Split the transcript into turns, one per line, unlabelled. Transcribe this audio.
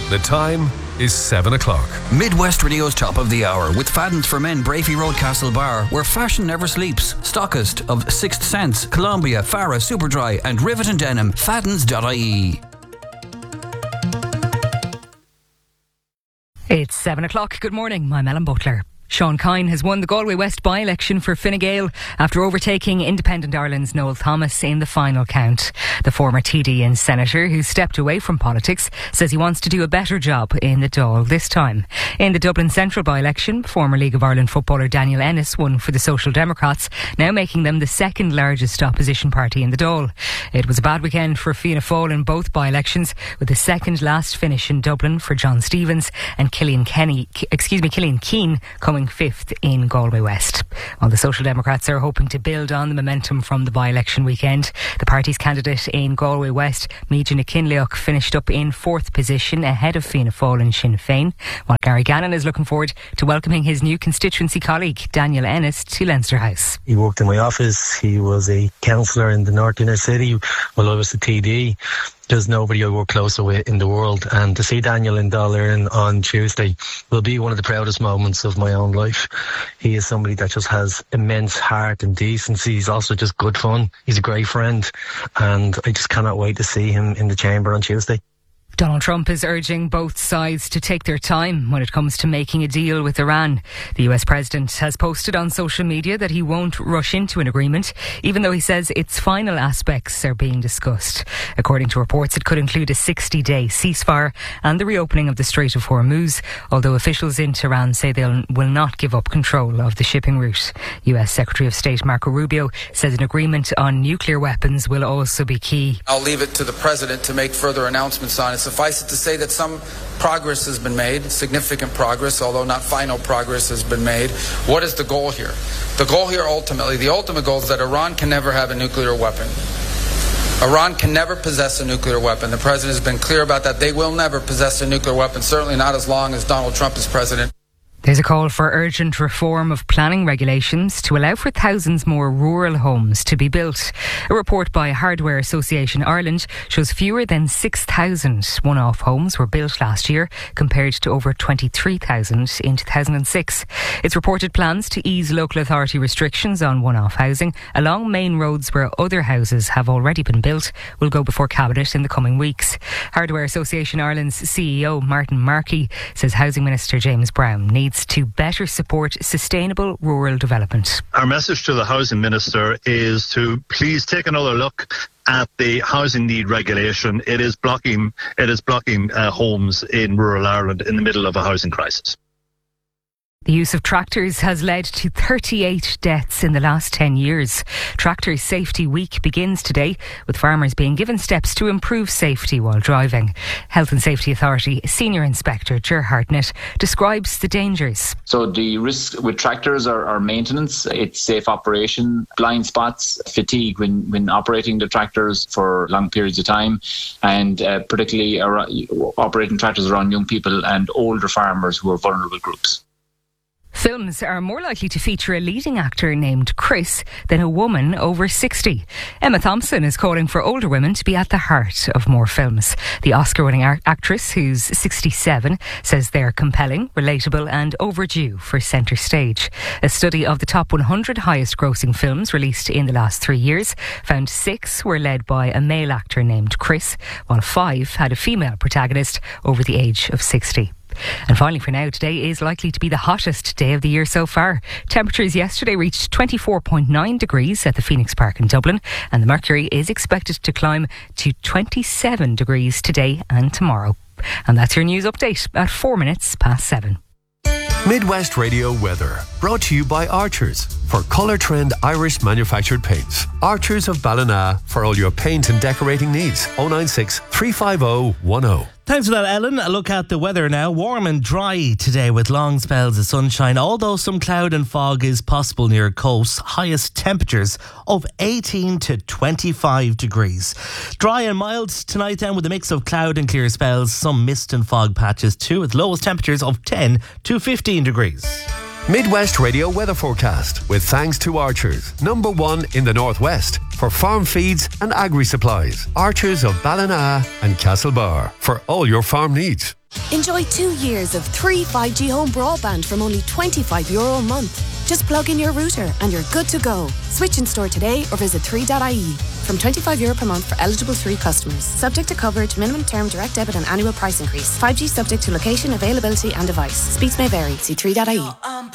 The time is 7 o'clock.
Midwest Radio's Top of the Hour with Fadden's for Men, Brafey Road, Castlebar, where fashion never sleeps. Stockist of Sixth Sense, Columbia, Farah, Superdry and Rivet and Denim. Faddens.ie.
It's 7 o'clock. Good morning. I'm Ellen Butler. Sean Kine has won the Galway West by-election for Fine Gael after overtaking Independent Ireland's Noel Thomas in the final count. The former TD and Senator, who stepped away from politics, says he wants to do a better job in the Dáil this time. In the Dublin Central by-election, former League of Ireland footballer Daniel Ennis won for the Social Democrats, now making them the second largest opposition party in the Dáil. It was a bad weekend for Fianna Fáil in both by-elections, with the second last finish in Dublin for John Stevens and Killian Keane coming fifth in Galway West. While the Social Democrats are hoping to build on the momentum from the by-election weekend, the party's candidate in Galway West, Míde Ní Chinnleoch, finished up in fourth position ahead of Fianna Fáil and Sinn Féin, while Gary Gannon is looking forward to welcoming his new constituency colleague, Daniel Ennis, to Leinster House.
He worked in my office. He was a councillor in the North Inner City while I was the TD. There's nobody I work closer with in the world, and to see Daniel in Dáil on Tuesday will be one of the proudest moments of my own life. He is somebody that just has immense heart and decency. He's also just good fun. He's a great friend, and I just cannot wait to see him in the chamber on Tuesday.
Donald Trump is urging both sides to take their time when it comes to making a deal with Iran. The US president has posted on social media that he won't rush into an agreement, even though he says its final aspects are being discussed. According to reports, it could include a 60-day ceasefire and the reopening of the Strait of Hormuz, although officials in Tehran say they will not give up control of the shipping route. US Secretary of State Marco Rubio says an agreement on nuclear weapons will also be key.
I'll leave it to the president to make further announcements on it. Suffice it to say that some progress has been made, significant progress, although not final progress has been made. What is the goal here? The goal here ultimately, the ultimate goal is that Iran can never have a nuclear weapon. Iran can never possess a nuclear weapon. The president has been clear about that. They will never possess a nuclear weapon, certainly not as long as Donald Trump is president.
There's a call for urgent reform of planning regulations to allow for thousands more rural homes to be built. A report by Hardware Association Ireland shows fewer than 6,000 one-off homes were built last year, compared to over 23,000 in 2006. It's reported plans to ease local authority restrictions on one-off housing along main roads where other houses have already been built will go before Cabinet in the coming weeks. Hardware Association Ireland's CEO Martin Markey says Housing Minister James Brown needs to better support sustainable rural development.
Our message to the Housing Minister is to please take another look at the housing need regulation. It is blocking homes in rural Ireland in the middle of a housing crisis.
The use of tractors has led to 38 deaths in the last 10 years. Tractor Safety Week begins today, with farmers being given steps to improve safety while driving. Health and Safety Authority Senior Inspector Ger Hartnett describes the dangers.
So the risks with tractors are maintenance, it's safe operation, blind spots, fatigue when operating the tractors for long periods of time, and particularly operating tractors around young people and older farmers who are vulnerable groups.
Films are more likely to feature a leading actor named Chris than a woman over 60. Emma Thompson is calling for older women to be at the heart of more films. The Oscar-winning actress, who's 67, says they're compelling, relatable and overdue for centre stage. A study of the top 100 highest-grossing films released in the last 3 years found 6 were led by a male actor named Chris, while 5 had a female protagonist over the age of 60. And finally for now, today is likely to be the hottest day of the year so far. Temperatures yesterday reached 24.9 degrees at the Phoenix Park in Dublin, and the mercury is expected to climb to 27 degrees today and tomorrow. And that's your news update at 4 minutes past 7.
Midwest Radio weather, brought to you by Archers for Colour Trend Irish manufactured paints. Archers of Ballina for all your paint and decorating needs. 096 350 10.
Thanks for that, Ellen. A look at the weather now. Warm and dry today with long spells of sunshine, although some cloud and fog is possible near coasts. Highest temperatures of 18 to 25 degrees. Dry and mild tonight then, with a mix of cloud and clear spells. Some mist and fog patches too, with lowest temperatures of 10 to 15 degrees.
Midwest Radio weather forecast with thanks to Archers, #1 in the Northwest for farm feeds and agri supplies. Archers of Ballina and Castlebar for all your farm needs.
Enjoy 2 years of 3 5G home broadband from only €25 a month. Just plug in your router and you're good to go. Switch in store today or visit 3.ie. From €25 per month for eligible 3 customers. Subject to coverage, minimum term, direct debit and annual price increase. 5G subject to location, availability and device. Speeds may vary. See 3.ie.